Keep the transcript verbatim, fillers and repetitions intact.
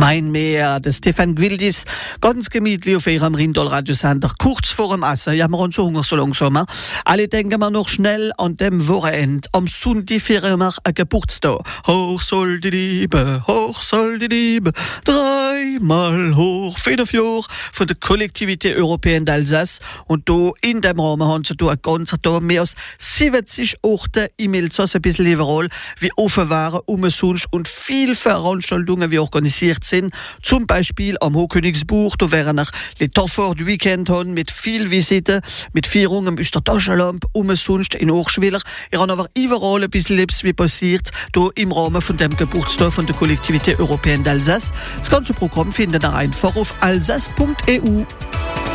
Mein Meer, der Stefan Gwildis, ganz gemütlich auf ihrem Rindol-Radiosender, kurz vor dem Essen. Ja, wir haben so Hunger so langsam. Alle denken wir noch schnell an dem Wochenende. Am Sonntag feiern wir einen Geburtstag. Hoch soll die Liebe, hoch soll die Liebe, dreimal hoch, fünf Jahre von der Kollektivität Europäen d'Alsace. Und da in dem Rahmen haben sie da ein Konzert, da mehr als siebzig Orte im Elsass, ein bisschen überall, wie offen waren, umsonst und viele Veranstaltungen wie organisiert sind, zum Beispiel am Hochkönigsbuch, da wären noch les temps forts du Weekend haben, mit viel Visiten, mit Feierungen aus der Taschenlampe, umsonst in Hochschwiller. Ihr habt aber überall ein bisschen etwas wie passiert, da im Rahmen von dem Geburtstag von der Kollektivität Europäen d'Alsace. Das ganze Programm findet ihr einfach auf alsace punkt e u.